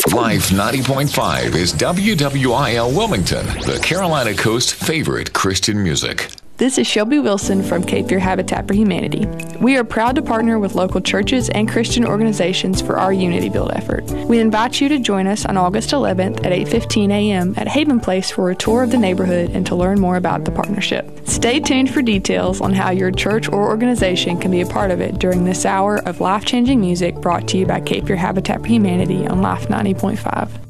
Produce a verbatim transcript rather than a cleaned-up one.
Life ninety point five is W W I L Wilmington, the Carolina Coast's favorite Christian music. This is Shelby Wilson from Cape Fear Habitat for Humanity. We are proud to partner with local churches and Christian organizations for our Unity Build effort. We invite you to join us on August eleventh at eight fifteen a.m. at Haven Place for a tour of the neighborhood and to learn more about the partnership. Stay tuned for details on how your church or organization can be a part of it during this hour of life-changing music brought to you by Cape Fear Habitat for Humanity on Life ninety point five.